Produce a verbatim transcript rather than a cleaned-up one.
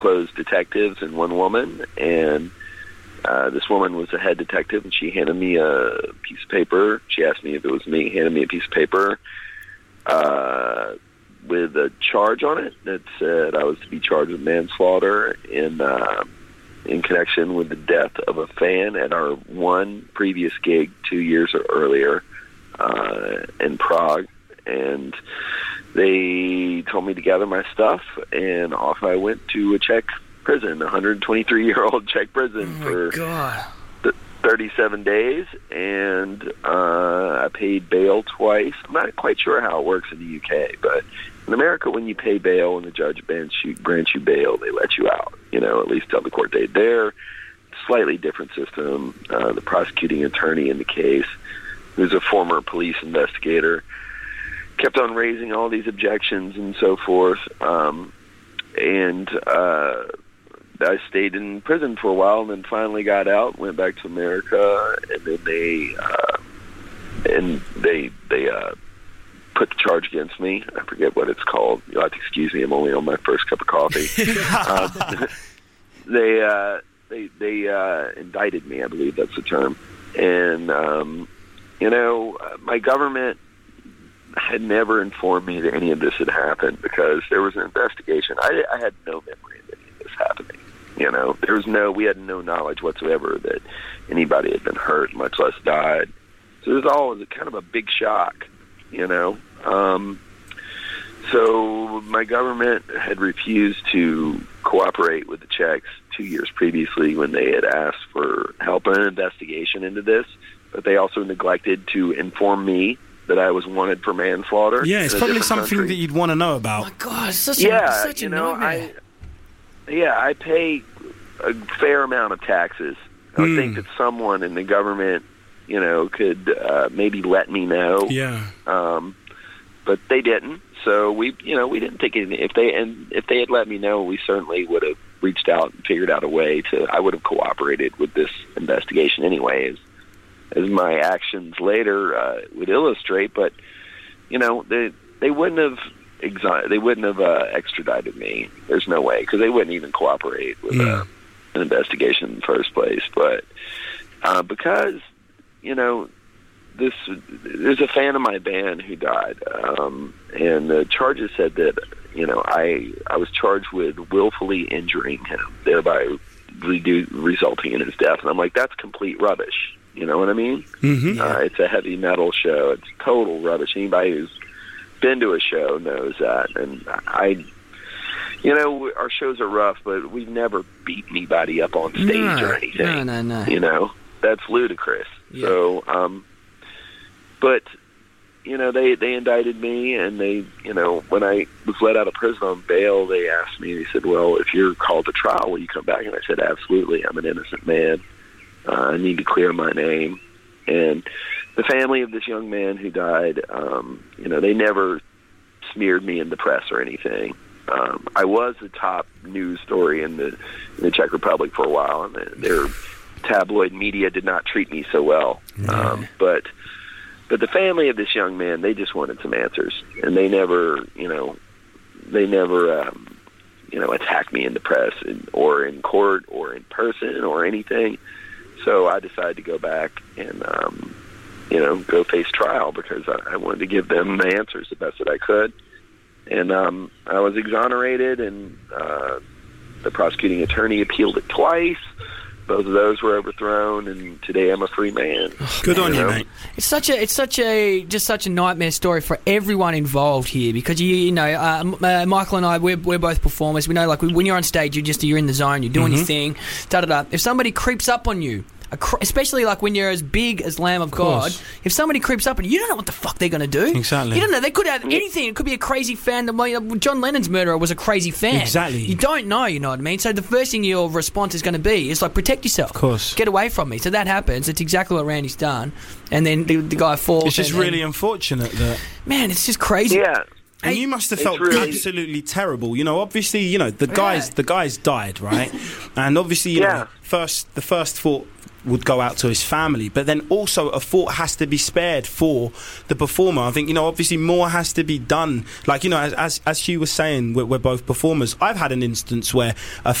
closed detectives and one woman, and uh, this woman was a head detective, and she handed me a piece of paper. She asked me if it was me, handed me a piece of paper uh, with a charge on it that said I was to be charged with manslaughter in uh, in connection with the death of a fan at our one previous gig two years earlier uh, in Prague. And they told me to gather my stuff, and off I went to a Czech prison, a one hundred twenty-three-year-old Czech prison oh for God. th- thirty-seven days, and uh, I paid bail twice. I'm not quite sure how it works in the U K, but in America, when you pay bail and the judge grants you, grants you bail, they let you out, you know, at least till the court date. There, slightly different system. Uh, the prosecuting attorney in the case, who's a former police investigator, kept on raising all these objections and so forth, um, and uh, I stayed in prison for a while, and then finally got out, went back to America, and then they uh, and they they uh, put the charge against me. I forget what it's called. You'll have to excuse me. I'm only on my first cup of coffee. um, they uh, they they uh, indicted me. I believe that's the term. And um, you know, my government had never informed me that any of this had happened because there was an investigation. I, I had no memory of any of this happening. You know, there was no, we had no knowledge whatsoever that anybody had been hurt, much less died. So it was all kind of a big shock, you know. Um, so my government had refused to cooperate with the Czechs two years previously when they had asked for help in an investigation into this, but they also neglected to inform me that I was wanted for manslaughter. Yeah, it's probably something country. that you'd want to know about. Oh my God, it's such yeah, a, such you a know, nightmare. I, yeah, I pay a fair amount of taxes. I would Mm. think that someone in the government, you know, could uh, maybe let me know. Yeah. Um, but they didn't. So we, you know, we didn't think anything. If they and if they had let me know, we certainly would have reached out and figured out a way to. I would have cooperated with this investigation anyways, as my actions later uh, would illustrate. But you know, they they wouldn't have exi- they wouldn't have uh, extradited me. There's no way, because they wouldn't even cooperate with Mm. uh, an investigation in the first place. But uh, because you know. This there's a fan of my band who died, um, and the charges said that you know I I was charged with willfully injuring him, thereby redu- resulting in his death. And I'm like, that's complete rubbish. You know what I mean? Mm-hmm. Uh, it's a heavy metal show. It's total rubbish. Anybody who's been to a show knows that. And I, you know, our shows are rough, but we've never beat anybody up on stage no, or anything. No, no, no. You know, that's ludicrous. Yeah. So. Um, But, you know, they, they indicted me, and they, you know, when I was let out of prison on bail, they asked me, they said, well, if you're called to trial, will you come back? And I said, absolutely. I'm an innocent man. Uh, I need to clear my name. And the family of this young man who died, um, you know, they never smeared me in the press or anything. Um, I was the top news story in the, in the Czech Republic for a while, and their tabloid media did not treat me so well. Yeah. Um, but... But the family of this young man, they just wanted some answers, and they never, you know, they never, um, you know, attacked me in the press and, or in court or in person or anything. So I decided to go back and, um, you know, go face trial because I, I wanted to give them the answers the best that I could. And um, I was exonerated, and uh, the prosecuting attorney appealed it twice. Both of those were overthrown, and today I'm a free man. Good on you, know? mate. It's such a, it's such a, just such a nightmare story for everyone involved here because you, you know, uh, uh, Michael and I, we're we're both performers. We know, like, when you're on stage, you just you're in the zone, you're doing Mm-hmm. your thing, da da da. If somebody creeps up on you, a cr- especially like when you're as big as Lamb of, Of God, course. if somebody creeps up on you, you don't know what the fuck they're going to do. Exactly. You don't know. They could have anything. It could be a crazy fan. That, you know, John Lennon's murderer was a crazy fan. Exactly. You don't know. You know what I mean? So the first thing your response is going to be is like, protect yourself. Of course. Get away from me. So that happens. It's exactly what Randy's done. And then the, the guy falls. It's just and, really and, unfortunate that... man, it's just crazy. Yeah. And Hey, you must have it's felt really- absolutely terrible. You know, obviously, you know, the guys Yeah. the guys died, right? And obviously, you Yeah. know, first the first thought would go out to his family, but then also a thought has to be spared for the performer. I think, you know, obviously more has to be done. Like, you know, as as, as Hugh was saying, we're, we're both performers. I've had an instance where a